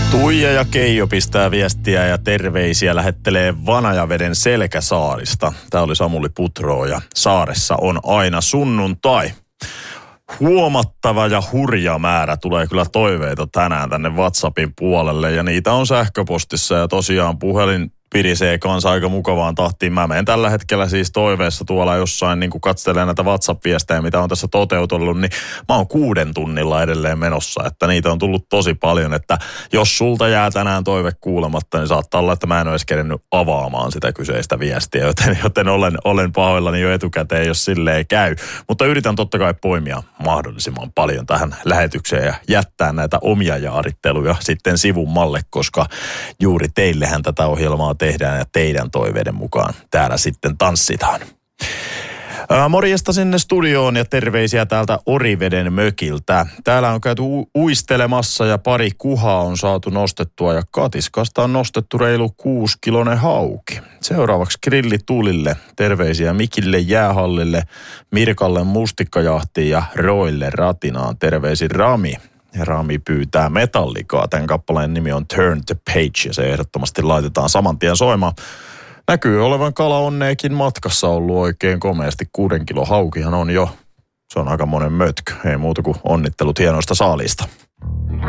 Tuija ja Keijo pistää viestiä ja terveisiä, lähettelee Vanajaveden Selkäsaarista. Tää oli Samuli Putroo ja saaressa on aina sunnuntai. Huomattava ja hurja määrä tulee kyllä toiveita tänään tänne WhatsAppin puolelle ja niitä on sähköpostissa ja tosiaan puhelin pirisee kanssa aika mukavaan tahtiin. Mä menen tällä hetkellä siis toiveessa tuolla jossain, niin kuin katselen näitä WhatsApp-viestejä, mitä on tässä toteutellut, niin mä oon 6 tunnilla edelleen menossa, että niitä on tullut tosi paljon, että jos sulta jää tänään toive kuulematta, niin saattaa olla, että mä en ole edes kerennyt avaamaan sitä kyseistä viestiä, joten olen pahoillani jo etukäteen, jos silleen käy. Mutta yritän totta kai poimia mahdollisimman paljon tähän lähetykseen ja jättää näitä omia jaaritteluja sitten sivummalle, koska juuri teillehän tätä ohjelmaa tehdään ja teidän toiveiden mukaan täällä sitten tanssitaan. Morjesta sinne studioon ja terveisiä täältä Oriveden mökiltä. Täällä on käyty uistelemassa ja pari kuhaa on saatu nostettua ja katiskasta on nostettu reilu 6-kiloinen hauki. Seuraavaksi grillitulille terveisiä Mikille Jäähallille, Mirkalle Mustikkajahtiin ja Roille Ratinaan. Terveisin Rami. Ja Rami pyytää Metallicaa. Tämän kappaleen nimi on Turn the Page ja se ehdottomasti laitetaan saman tien soimaan. Näkyy olevan kala onneekin matkassa ollut oikein komeasti. 6 kilo haukihan on jo. Se on aika monen mötkö. Ei muuta kuin onnittelut hienoista saaliista.